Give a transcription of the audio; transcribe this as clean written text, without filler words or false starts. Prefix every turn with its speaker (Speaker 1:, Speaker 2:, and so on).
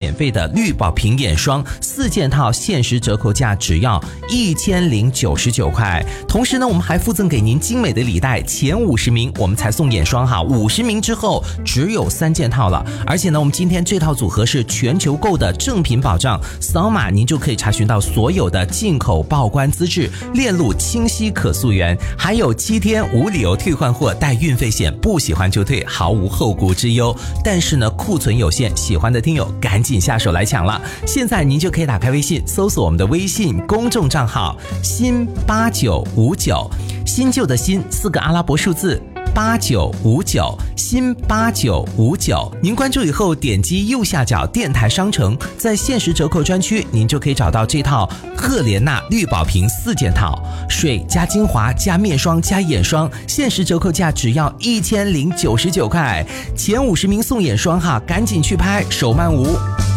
Speaker 1: 免费的绿宝瓶眼霜4件套，限时折扣价只要1099块。同时呢，我们还附赠给您精美的礼袋，前50名我们才送眼霜哈，50名之后只有3件套了。而且呢，我们今天这套组合是全球购的正品保障，扫码您就可以查询到所有的进口报关资质，链路清晰可溯源，还有7天无理由退换货，带运费险，不喜欢就退，毫无后顾之忧。但是呢，库存有限，喜欢的听友赶紧下手来抢了。现在您就可以打开微信，搜索我们的微信公众账号新8959，新旧的新4个阿拉伯数字8959，新8959。您关注以后，点击右下角电台商城，在限时折扣专区，您就可以找到这套赫莲娜绿宝瓶4件套，水加精华加面霜加眼霜，限时折扣价只要1099块，前50名送眼霜哈，赶紧去拍，手慢无。